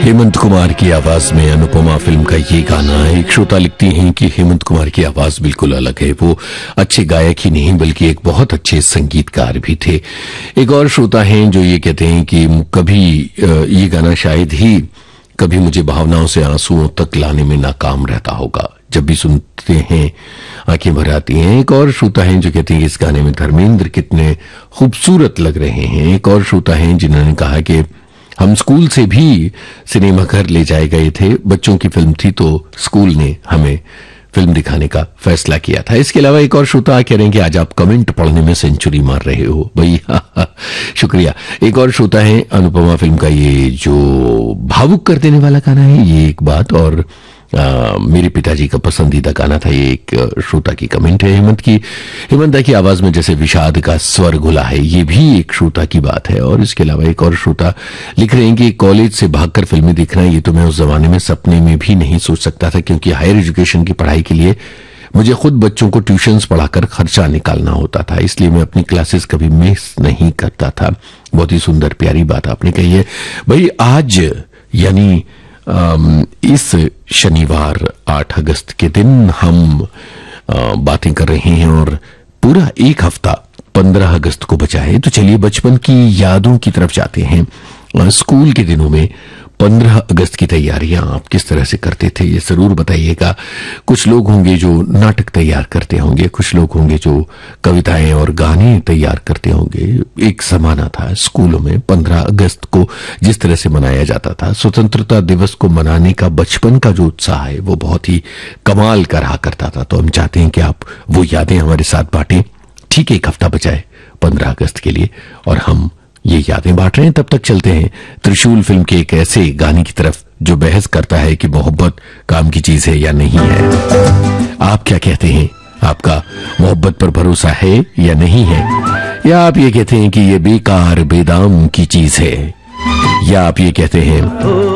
हेमंत कुमार की आवाज में अनुपमा फिल्म का ये गाना। एक श्रोता लिखती हैं कि हेमंत कुमार की आवाज बिल्कुल अलग है, वो अच्छे गायक ही नहीं बल्कि एक बहुत अच्छे संगीतकार भी थे। एक और श्रोता हैं जो ये कहते हैं कि कभी ये गाना शायद ही कभी मुझे भावनाओं से आंसुओं तक लाने में नाकाम रहता होगा, जब भी सुनते हैं आंखें भर आती हैं। एक और श्रोता हैं जो कहते हैं कि इस गाने में धर्मेंद्र कितने खूबसूरत लग रहे हैं। एक और श्रोता हैं जिन्होंने कहा कि हम स्कूल से भी सिनेमा घर ले जाए गए थे, बच्चों की फिल्म थी तो स्कूल ने हमें फिल्म दिखाने का फैसला किया था। इसके अलावा एक और श्रोता कह रहे हैं कि आज आप कमेंट पढ़ने में सेंचुरी मार रहे हो भाई। शुक्रिया। एक और श्रोता है अनुपमा फिल्म का ये जो भावुक कर देने वाला गाना है, ये एक बात। और मेरे पिताजी का पसंदीदा गाना था, ये एक श्रोता की कमेंट है। हेमंता की आवाज में जैसे विषाद का स्वर घुला है, ये भी एक श्रोता की बात है। और इसके अलावा एक और श्रोता लिख रहे हैं कि कॉलेज से भागकर फिल्में देखना, ये तो मैं उस जमाने में सपने में भी नहीं सोच सकता था, क्योंकि हायर एजुकेशन की पढ़ाई के लिए मुझे खुद बच्चों को ट्यूशंस पढ़ाकर खर्चा निकालना होता था, इसलिए मैं अपनी क्लासेस कभी मिस नहीं करता था। बहुत ही सुंदर प्यारी बात आपने कही है भाई। आज यानी इस शनिवार 8 अगस्त के दिन हम बातें कर रहे हैं और पूरा एक हफ्ता 15 अगस्त को बचा है। तो चलिए बचपन की यादों की तरफ जाते हैं। स्कूल के दिनों में 15 अगस्त की तैयारियां आप किस तरह से करते थे, ये जरूर बताइएगा। कुछ लोग होंगे जो नाटक तैयार करते होंगे, कुछ लोग होंगे जो कविताएं और गाने तैयार करते होंगे। एक जमाना था स्कूलों में 15 अगस्त को जिस तरह से मनाया जाता था, स्वतंत्रता दिवस को मनाने का बचपन का जो उत्साह है वो बहुत ही कमाल का रहा करता था। तो हम चाहते हैं कि आप वो यादें हमारे साथ बांटें। ठीक एक हफ्ता बचा है 15 अगस्त के लिए और हम ये यादें बांट रहे हैं। तब तक चलते हैं त्रिशूल फिल्म के एक ऐसे गाने की तरफ जो बहस करता है कि मोहब्बत काम की चीज है या नहीं है। आप क्या कहते हैं? आपका मोहब्बत पर भरोसा है या नहीं है? या आप ये कहते हैं कि ये बेकार बेदाम की चीज है? या आप ये कहते हैं